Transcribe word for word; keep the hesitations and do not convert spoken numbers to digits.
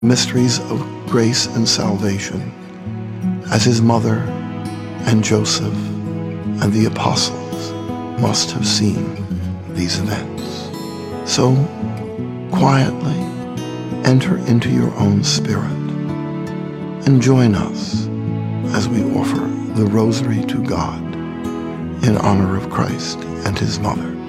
mysteries of grace and salvation, as his mother and Joseph and the apostles must have seen these events. So, quietly enter into your own spirit and join us as we offer the Rosary to God in honor of Christ and his mother.